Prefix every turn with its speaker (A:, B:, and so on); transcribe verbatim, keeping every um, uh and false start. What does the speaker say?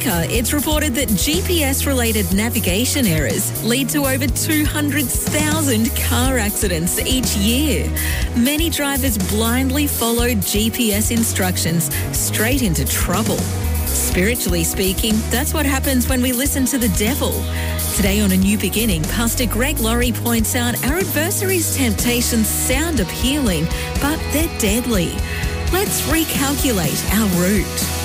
A: America, it's reported that G P S-related navigation errors lead to over two hundred thousand car accidents each year. Many drivers blindly follow G P S instructions straight into trouble. Spiritually speaking, that's what happens when we listen to the devil. Today on A New Beginning, Pastor Greg Laurie points out our adversary's temptations sound appealing, but they're deadly. Let's recalculate our route.